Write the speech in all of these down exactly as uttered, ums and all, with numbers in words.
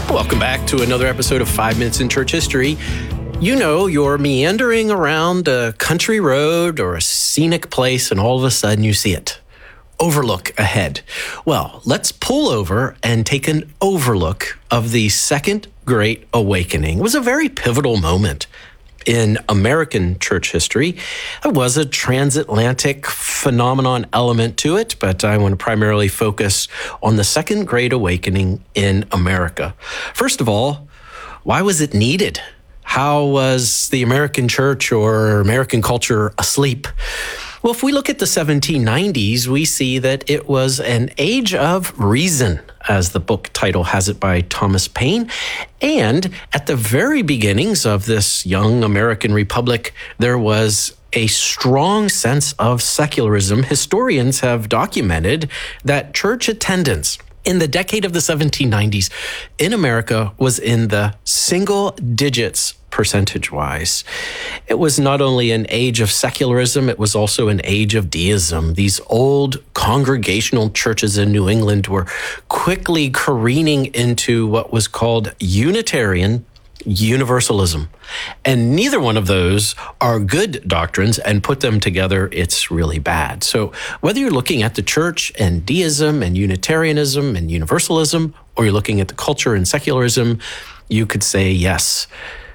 Welcome back to another episode of Five Minutes in Church History. You know, you're meandering around a country road or a scenic place, and all of a sudden you see it. Overlook ahead. Well, let's pull over and take an overlook of the Second Great Awakening. It was a very pivotal moment in American church history. There was a transatlantic phenomenon element to it, but I want to primarily focus on the Second Great Awakening in America. First of all, why was it needed? How was the American church or American culture asleep? Well, if we look at the seventeen nineties, we see that it was an age of reason, as the book title has it by Thomas Paine. And at the very beginnings of this young American republic, there was a strong sense of secularism. Historians have documented that church attendance in the decade of the seventeen nineties in America was in the single digits percentage-wise. It was not only an age of secularism, it was also an age of deism. These old congregational churches in New England were quickly careening into what was called Unitarian Universalism. And neither one of those are good doctrines, and put them together, it's really bad. So whether you're looking at the church and deism and Unitarianism and Universalism, or you're looking at the culture and secularism, you could say yes,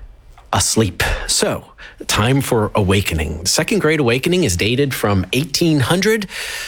asleep. So, time for awakening. The Second Great Awakening is dated from eighteen hundred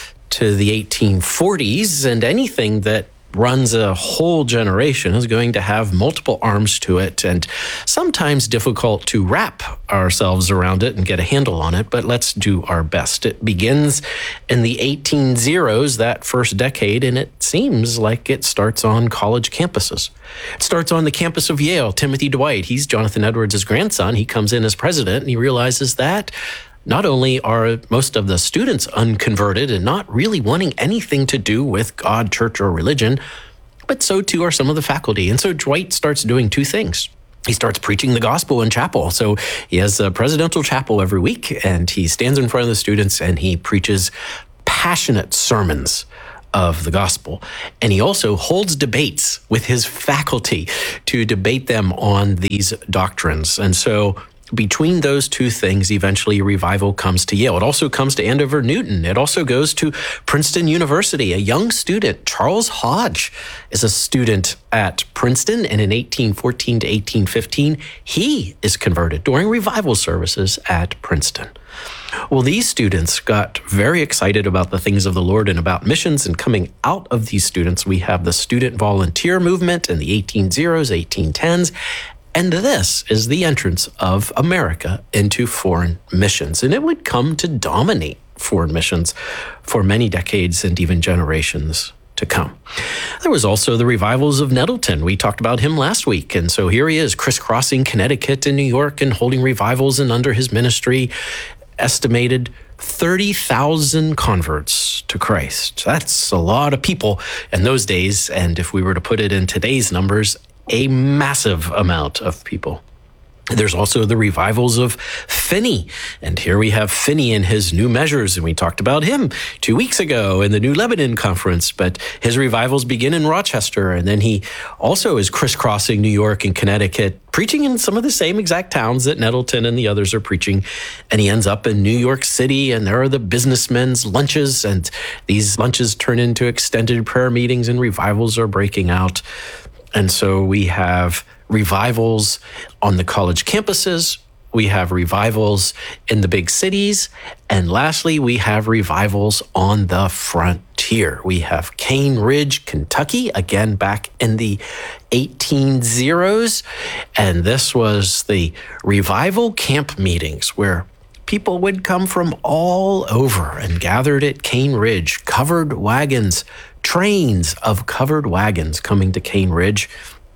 to the eighteen forties, and anything that runs a whole generation is going to have multiple arms to it, and sometimes difficult to wrap ourselves around it and get a handle on it, but let's do our best. It begins in the eighteen zeros, that first decade, and it seems like it starts on college campuses. It starts on the campus of Yale. Timothy Dwight, he's Jonathan Edwards' grandson. He comes in as president, and he realizes that not only are most of the students unconverted and not really wanting anything to do with God, church, or religion, but so too are some of the faculty. And so Dwight starts doing two things. He starts preaching the gospel in chapel. So he has a presidential chapel every week, and he stands in front of the students and he preaches passionate sermons of the gospel. And he also holds debates with his faculty to debate them on these doctrines. And so between those two things, eventually revival comes to Yale. It also comes to Andover Newton. It also goes to Princeton University. A young student, Charles Hodge, is a student at Princeton, and in eighteen fourteen to eighteen fifteen, he is converted during revival services at Princeton. Well, these students got very excited about the things of the Lord and about missions, and coming out of these students, we have the student volunteer movement in the eighteen zeros, eighteen tens, and this is the entrance of America into foreign missions. And it would come to dominate foreign missions for many decades and even generations to come. There was also the revivals of Nettleton. We talked about him last week. And so here he is, crisscrossing Connecticut and New York and holding revivals, and under his ministry, estimated thirty thousand converts to Christ. That's a lot of people in those days. And if we were to put it in today's numbers, a massive amount of people. There's also the revivals of Finney. And here we have Finney and his New Measures, and we talked about him two weeks ago in the New Lebanon Conference, but his revivals begin in Rochester, and then he also is crisscrossing New York and Connecticut, preaching in some of the same exact towns that Nettleton and the others are preaching, and he ends up in New York City, and there are the businessmen's lunches, and these lunches turn into extended prayer meetings, and revivals are breaking out. And so we have revivals on the college campuses, we have revivals in the big cities, and lastly, we have revivals on the frontier. We have Cane Ridge, Kentucky, again back in the eighteen zeros, and this was the revival camp meetings where people would come from all over and gathered at Cane Ridge, covered wagons, trains of covered wagons coming to Cane Ridge,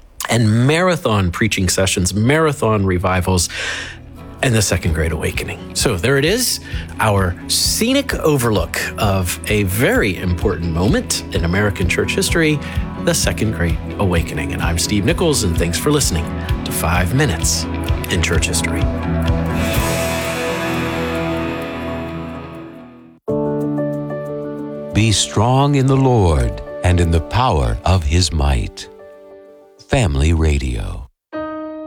and marathon preaching sessions, marathon revivals, and the Second Great Awakening. So there it is, our scenic overlook of a very important moment in American church history, the Second Great Awakening. And I'm Steve Nichols, and thanks for listening to Five Minutes in Church History. Be strong in the Lord and in the power of his might. Family Radio.